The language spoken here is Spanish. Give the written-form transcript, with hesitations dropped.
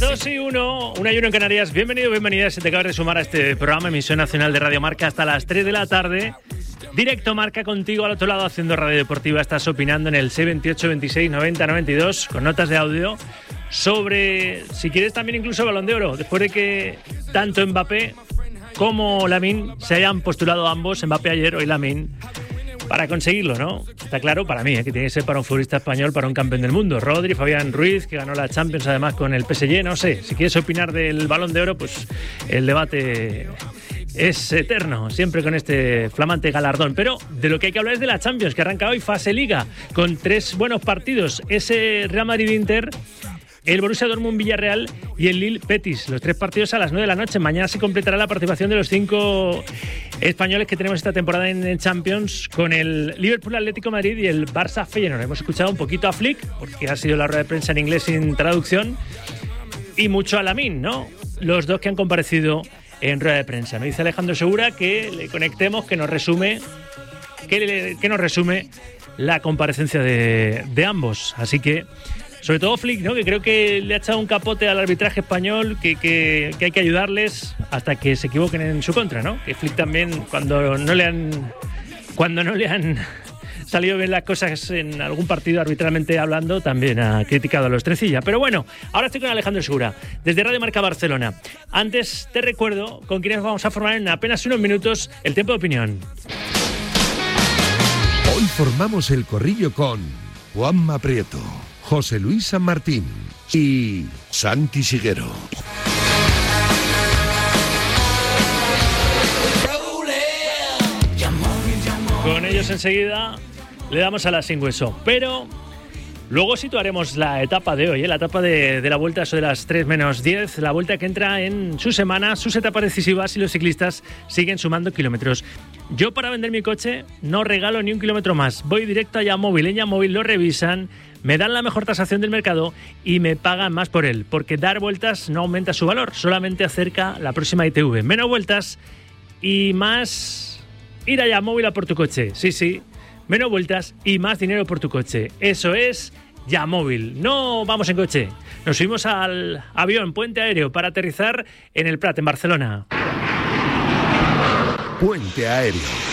2:01, 1:01 en Canarias. Bienvenido, bienvenida. Si te acabas de sumar a este programa, emisión nacional de Radio Marca hasta las 3 de la tarde. Directo Marca contigo al otro lado haciendo radio deportiva. Estás opinando en el 628 26 90 92 con notas de audio sobre, si quieres, también incluso Balón de Oro. Después de que tanto Mbappé como Lamine se hayan postulado ambos, Mbappé ayer, hoy Lamine, para conseguirlo, ¿no? Está claro para mí, que tiene que ser para un futbolista español, para un campeón del mundo. Rodri, Fabián Ruiz, que ganó la Champions además con el PSG, no sé. Si quieres opinar del Balón de Oro, pues el debate es eterno, siempre con este flamante galardón. Pero de lo que hay que hablar es de la Champions, que arranca hoy fase Liga, con 3 buenos partidos. Ese Real Madrid-Inter, el Borussia Dortmund-Villarreal y el Lille-Betis. Los 3 partidos a las 9 de la noche. Mañana se completará la participación de los 5 españoles que tenemos esta temporada en Champions, con el Liverpool-Atlético Madrid y el Barça-Feyenoord. Hemos escuchado un poquito a Flick, porque ha sido la rueda de prensa en inglés sin traducción, y mucho a Lamine, ¿no? Los dos que han comparecido en rueda de prensa. Nos dice Alejandro Segura que le conectemos, que nos resume la comparecencia de ambos. Así que, sobre todo Flick, ¿no? Que creo que le ha echado un capote al arbitraje español, que hay que ayudarles hasta que se equivoquen en su contra, ¿no? Que Flick también, cuando no le han salido bien las cosas en algún partido arbitralmente hablando, también ha criticado a los Trencilla. Pero bueno, ahora estoy con Alejandro Segura, desde Radio Marca Barcelona. Antes te recuerdo con quienes vamos a formar en apenas unos minutos el tiempo de opinión. Hoy formamos el corrillo con Juanma Prieto, José Luis San Martín y Santi Siguero. Con ellos enseguida le damos a la sin hueso, pero luego situaremos la etapa de hoy, la etapa de la vuelta, eso de las 3:10, la vuelta que entra en su semana, sus etapas decisivas, y los ciclistas siguen sumando kilómetros. Yo, para vender mi coche, no regalo ni un kilómetro más. Voy directo a Yamóvil. En Yamóvil lo revisan, me dan la mejor tasación del mercado y me pagan más por él, porque dar vueltas no aumenta su valor, solamente acerca la próxima ITV. Menos vueltas y más ir a Yamóvil a por tu coche. Sí, menos vueltas y más dinero por tu coche. Eso es Yamóvil. No vamos en coche, nos subimos al avión, puente aéreo, para aterrizar en el Prat, en Barcelona. Puente aéreo.